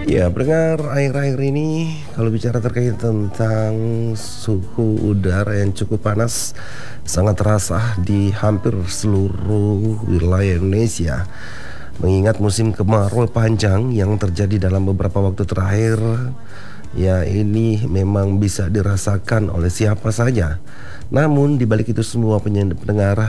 Ya, pendengar, akhir-akhir ini kalau bicara terkait tentang suhu udara yang cukup panas, sangat terasa di hampir seluruh wilayah Indonesia. Mengingat musim kemarau panjang yang terjadi dalam beberapa waktu terakhir, ya ini memang bisa dirasakan oleh siapa saja. Namun di balik itu semua pendengar,